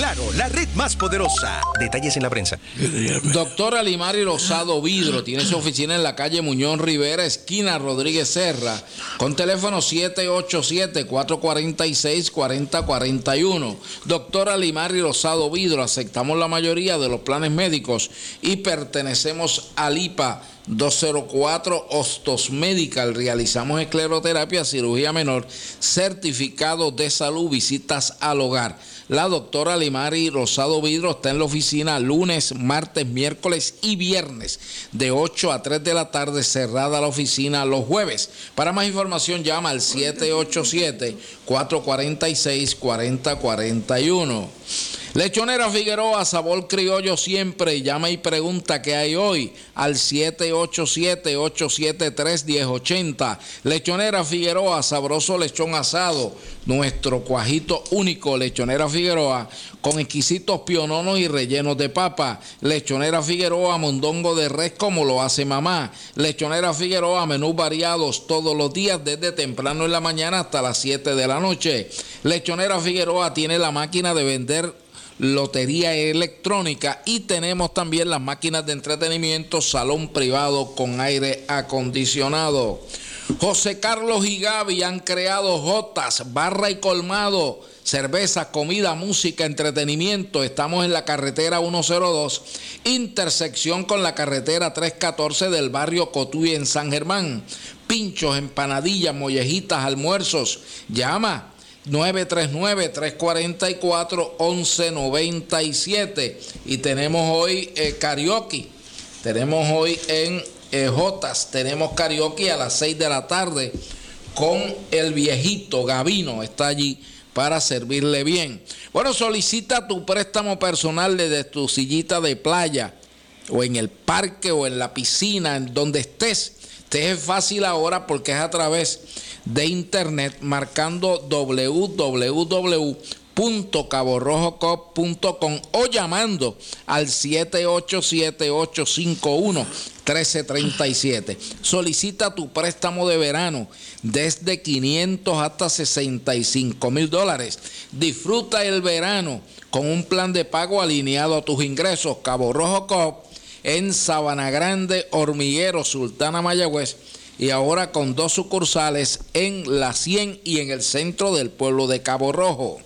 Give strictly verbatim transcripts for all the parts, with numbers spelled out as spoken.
Claro, la red más poderosa. Detalles en la prensa. Doctor Alimari Rosado Vidro tiene su oficina en la calle Muñoz Rivera, esquina Rodríguez Serra, con teléfono siete ocho siete, cuatro cuatro seis, cuatro cero cuatro uno. Doctor Alimari Rosado Vidro, aceptamos la mayoría de los planes médicos y pertenecemos al I P A doscientos cuatro Hostos Medical. Realizamos escleroterapia, cirugía menor, certificado de salud, visitas al hogar. La doctora Alimari Rosado Vidro está en la oficina lunes, martes, miércoles y viernes de ocho a tres de la tarde, cerrada la oficina los jueves. Para más información llama al siete ocho siete, cuatro cuatro seis, cuatro cero cuatro uno. Lechonera Figueroa, sabor criollo siempre. Llama y pregunta qué hay hoy al siete ocho siete, ocho siete tres, uno cero ocho cero. Lechonera Figueroa, sabroso lechón asado, nuestro cuajito único. Lechonera Figueroa, con exquisitos piononos y rellenos de papa. Lechonera Figueroa, mondongo de res como lo hace mamá. Lechonera Figueroa, menús variados todos los días desde temprano en la mañana hasta las siete de la noche. Lechonera Figueroa tiene la máquina de vender lotería electrónica y tenemos también las máquinas de entretenimiento, salón privado con aire acondicionado. José Carlos y Gaby han creado Jotas, barra y colmado, cerveza, comida, música, entretenimiento. Estamos en la carretera ciento dos, intersección con la carretera trescientos catorce del barrio Cotuí en San Germán. Pinchos, empanadillas, mollejitas, almuerzos. Llama nueve tres nueve, tres cuatro cuatro, once noventa y siete. Y tenemos hoy eh, karaoke. Tenemos hoy en eh, Jotas, tenemos karaoke a las seis de la tarde con el viejito Gavino. Está allí para servirle bien. Bueno, solicita tu préstamo personal desde tu sillita de playa o en el parque o en la piscina, en donde estés. Te es fácil ahora porque es a través de internet, marcando doble u doble u doble u punto cabo rojo cop punto com o llamando al siete ocho siete, ocho cinco uno, uno tres tres siete. Solicita tu préstamo de verano desde quinientos hasta sesenta y cinco mil dólares. Disfruta el verano con un plan de pago alineado a tus ingresos. Cabo Rojo Cop en Sabana Grande, Hormiguero, Sultana, Mayagüez, y ahora con dos sucursales en La cien y en el centro del pueblo de Cabo Rojo.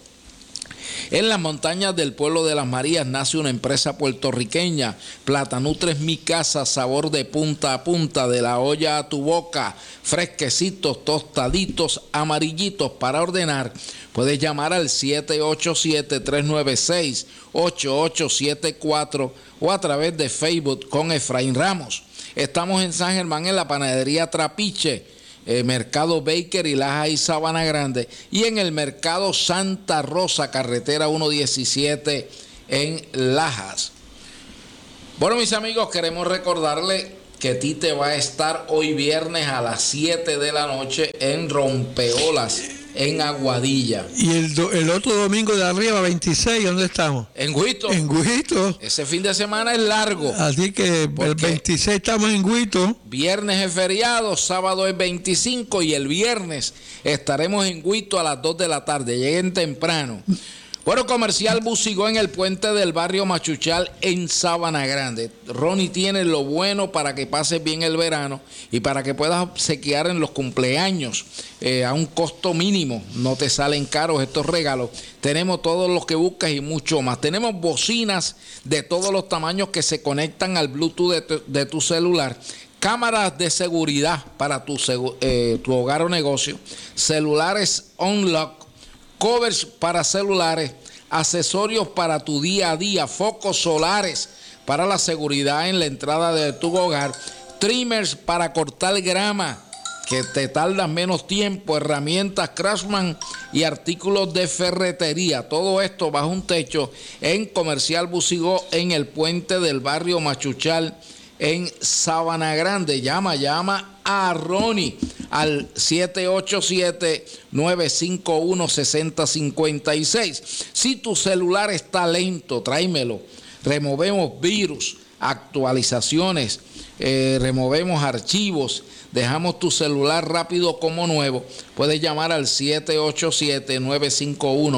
En las montañas del pueblo de Las Marías nace una empresa puertorriqueña, Platanutres Mi Casa, sabor de punta a punta, de la olla a tu boca, fresquecitos, tostaditos, amarillitos. Para ordenar, puedes llamar al siete ocho siete, tres nueve seis, ocho ocho siete cuatro o a través de Facebook con Efraín Ramos. Estamos en San Germán en la panadería Trapiche, eh, Mercado Baker y Laja y Sabana Grande, y en el Mercado Santa Rosa, carretera ciento diecisiete en Lajas. Bueno, mis amigos, queremos recordarle que Tite va a estar hoy viernes a las siete de la noche en Rompeolas, en Aguadilla. Y el, do, el otro domingo de arriba, veintiséis, ¿dónde estamos? En Guito. En Guito. Ese fin de semana es largo. Así que el veintiséis estamos en Guito. Viernes es feriado, sábado es veinticinco y el viernes estaremos en Guito a las dos de la tarde. Lleguen temprano. Bueno, Comercial Busigó en el puente del barrio Machuchal en Sabana Grande. Ronnie tiene lo bueno para que pases bien el verano y para que puedas obsequiar en los cumpleaños eh, a un costo mínimo. No te salen caros estos regalos. Tenemos todos los que buscas y mucho más. Tenemos bocinas de todos los tamaños que se conectan al Bluetooth de tu, de tu celular. Cámaras de seguridad para tu, eh, tu hogar o negocio. Celulares on-lock. Covers para celulares, accesorios para tu día a día, focos solares para la seguridad en la entrada de tu hogar, trimmers para cortar grama, que te tardas menos tiempo, herramientas Craftsman y artículos de ferretería. Todo esto bajo un techo en Comercial Busigó en el puente del barrio Machuchal en Sabana Grande. Llama, llama a Ronnie al siete ocho siete, nueve cinco uno, seis cero cinco seis. Si tu celular está lento, tráemelo. Removemos virus, actualizaciones, eh, removemos archivos, dejamos tu celular rápido como nuevo. Puedes llamar al siete ocho siete, nueve cinco uno,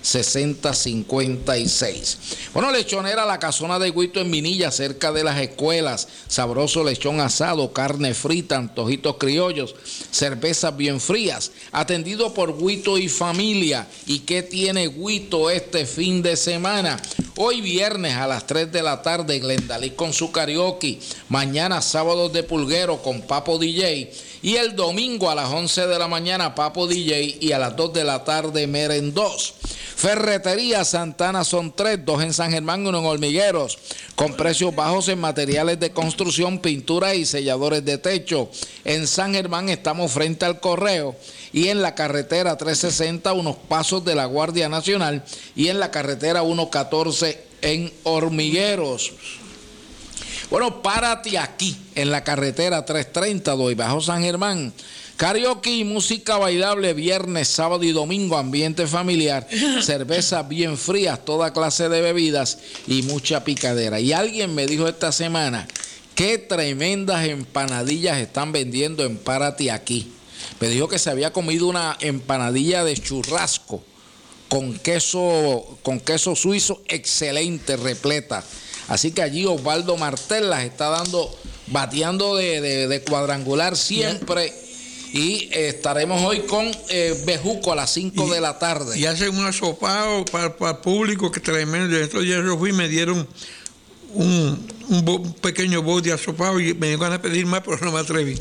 sesenta cincuenta y seis. Bueno, Lechonera La Casona de Guito en Vinilla, cerca de las escuelas. Sabroso lechón asado, carne frita, antojitos criollos, cervezas bien frías. Atendido por Guito y familia. ¿Y qué tiene Guito este fin de semana? Hoy viernes a las tres de la tarde, Glendalí con su karaoke. Mañana sábados de pulguero con Papo D J. Y el domingo a las once de la mañana, Papo D J. Y a las dos de la tarde, Merendós. Ferretería Santana son tres, dos en San Germán y uno en Hormigueros, con precios bajos en materiales de construcción, pintura y selladores de techo. En San Germán estamos frente al Correo y en la carretera trescientos sesenta, unos pasos de la Guardia Nacional, y en la carretera ciento catorce en Hormigueros. Bueno, párate aquí en la carretera trescientos treinta, Doy Bajo San Germán. Karaoke y música bailable viernes, sábado y domingo, ambiente familiar, cervezas bien frías, toda clase de bebidas y mucha picadera. Y alguien me dijo esta semana, qué tremendas empanadillas están vendiendo en Párate Aquí. Me dijo que se había comido una empanadilla de churrasco con queso, con queso suizo excelente, repleta. Así que allí Osvaldo Martel las está dando, bateando de, de, de cuadrangular siempre. Y eh, estaremos hoy con eh, Bejuco a las cinco de la tarde. Y hacen un asopado para, para el público que tremendo. Entonces yo fui y me dieron un, un, bo, un pequeño bowl de asopado y me iban a pedir más, pero no me atreví.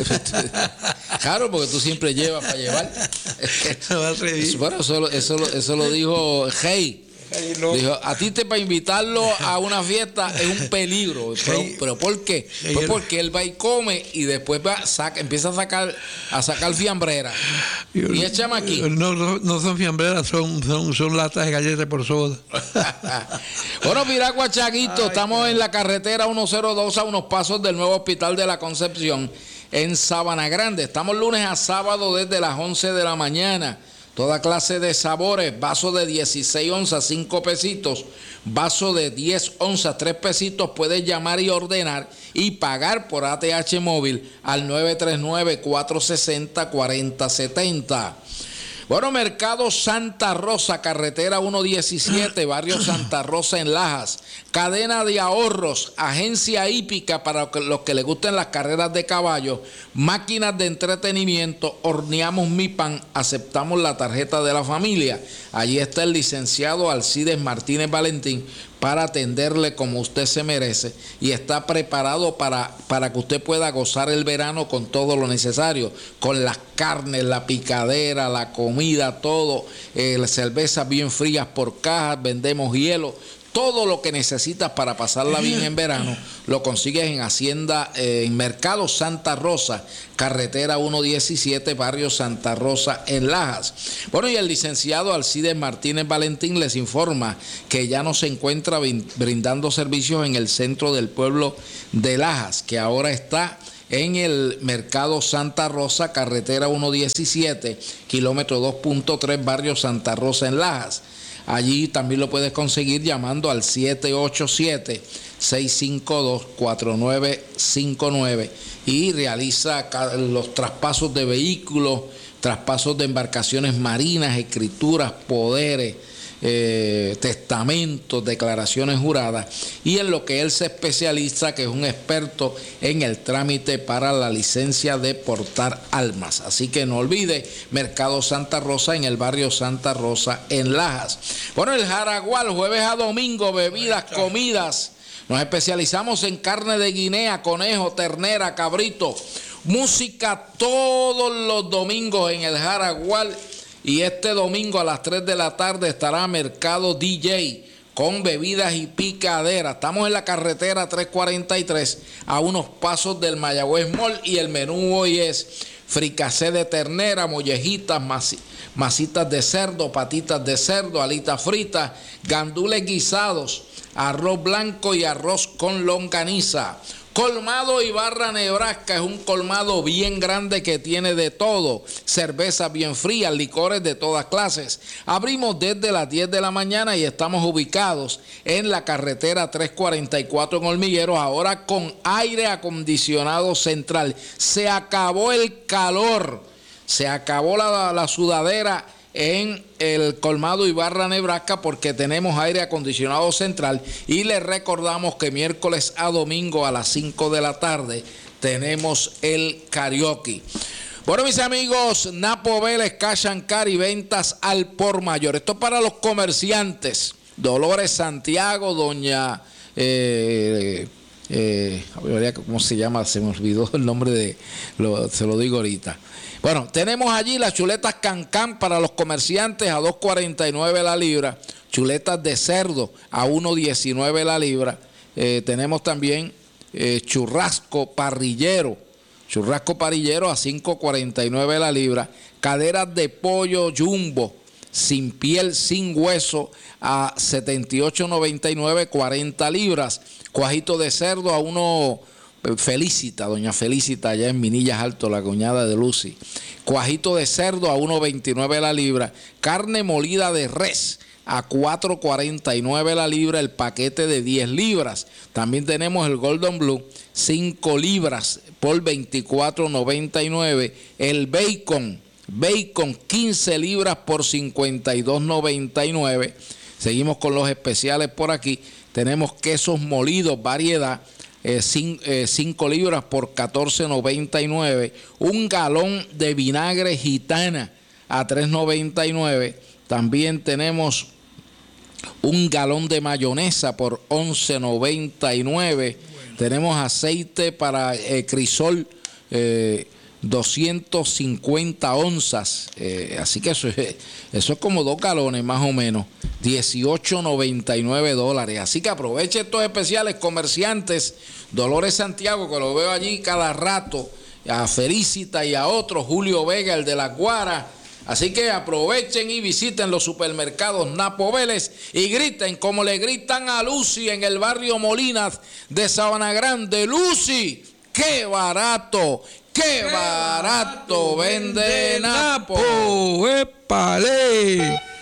Claro, porque tú siempre llevas para llevar. No me atreví. Bueno, eso, eso, eso lo dijo Hey. No. Dijo, a ti te para invitarlo a una fiesta es un peligro. Pero, pero ¿por qué? Pues porque él va y come y después va, saca, empieza a sacar a sacar fiambrera. Yo, y échame aquí. No, no, no son fiambreras, son, son, son latas de galletas por soda. Bueno, Piragua Chaguito, Ay, estamos man. en la carretera ciento dos a unos pasos del nuevo Hospital de la Concepción en Sabana Grande. Estamos lunes a sábado desde las once de la mañana. Toda clase de sabores, vaso de dieciséis onzas, cinco pesitos, vaso de diez onzas, tres pesitos. Puedes llamar y ordenar y pagar por A T H móvil al nueve tres nueve, cuatro seis cero, cuatro cero siete cero. Bueno, Mercado Santa Rosa, carretera ciento diecisiete, barrio Santa Rosa en Lajas. Cadena de ahorros, agencia hípica para los que les gusten las carreras de caballo, máquinas de entretenimiento, horneamos mi pan, aceptamos la tarjeta de la familia. Allí está el licenciado Alcides Martínez Valentín para atenderle como usted se merece y está preparado para, para que usted pueda gozar el verano con todo lo necesario, con las carnes, la picadera, la comida, todo, eh, las cervezas bien frías por cajas, vendemos hielo. Todo lo que necesitas para pasarla bien en verano lo consigues en Hacienda, eh, en Mercado Santa Rosa, carretera ciento diecisiete, barrio Santa Rosa en Lajas. Bueno, y el licenciado Alcides Martínez Valentín les informa que ya no se encuentra brindando servicios en el centro del pueblo de Lajas, que ahora está en el Mercado Santa Rosa, carretera ciento diecisiete, kilómetro dos punto tres, barrio Santa Rosa en Lajas. Allí también lo puedes conseguir llamando al siete ocho siete, seis cinco dos, cuatro nueve cinco nueve y realiza los traspasos de vehículos, traspasos de embarcaciones marinas, escrituras, poderes, eh, testamentos, declaraciones juradas, y en lo que él se especializa, que es un experto en el trámite para la licencia de portar armas. Así que no olvide, Mercado Santa Rosa en el barrio Santa Rosa en Lajas. Bueno, el Jaragual, jueves a domingo, bebidas, comidas. Nos especializamos en carne de guinea, conejo, ternera, cabrito. Música todos los domingos en el Jaragual. Y este domingo a las tres de la tarde estará Mercado D J con bebidas y picadera. Estamos en la carretera trescientos cuarenta y tres a unos pasos del Mayagüez Mall y el menú hoy es fricasé de ternera, mollejitas, masi, masitas de cerdo, patitas de cerdo, alitas fritas, gandules guisados, arroz blanco y arroz con longaniza. Colmado Ibarra Nebraska es un colmado bien grande que tiene de todo, cervezas bien frías, licores de todas clases. Abrimos desde las diez de la mañana y estamos ubicados en la carretera trescientos cuarenta y cuatro en Hormigueros, ahora con aire acondicionado central. Se acabó el calor, se acabó la, la sudadera en el colmado Ibarra, Nebraska, porque tenemos aire acondicionado central. Y les recordamos que miércoles a domingo a las cinco de la tarde tenemos el karaoke. Bueno, mis amigos, Napo Vélez, Cash and Carry, ventas al por mayor. Esto es para los comerciantes. Dolores Santiago, doña... Eh, eh, ¿cómo se llama? Se me olvidó el nombre de... Lo, se lo digo ahorita. Bueno, tenemos allí las chuletas Can-Can para los comerciantes a dos cuarenta y nueve la libra. Chuletas de cerdo a uno diecinueve la libra. Eh, tenemos también eh, churrasco parrillero. Churrasco parrillero a cinco cuarenta y nueve la libra. Caderas de pollo jumbo sin piel, sin hueso a setenta y ocho noventa y nueve, cuarenta libras. Cuajito de cerdo a uno... Felicita, doña Felicita, allá en Minillas Alto, la cuñada de Lucy. Cuajito de cerdo a uno veintinueve la libra. Carne molida de res a cuatro cuarenta y nueve la libra, el paquete de diez libras. También tenemos el Golden Blue, cinco libras por veinticuatro noventa y nueve. El bacon, bacon quince libras por cincuenta y dos noventa y nueve. Seguimos con los especiales por aquí. Tenemos quesos molidos, variedad. cinco libras por catorce noventa y nueve. Un galón de vinagre gitana a tres noventa y nueve. También tenemos un galón de mayonesa por once noventa y nueve. Bueno. Tenemos aceite para eh, crisol eh, doscientas cincuenta onzas. Eh, así que eso es, eso es como dos galones más o menos. dieciocho noventa y nueve dólares. Así que aproveche estos especiales, comerciantes. Dolores Santiago, que lo veo allí cada rato, a Felicita y a otros, Julio Vega, el de la Guara. Así que aprovechen y visiten los supermercados Napo Vélez y griten como le gritan a Lucy en el barrio Molinas de Sabana Grande. Lucy, ¡qué barato! ¡Qué barato vende Napo! ¡Épale!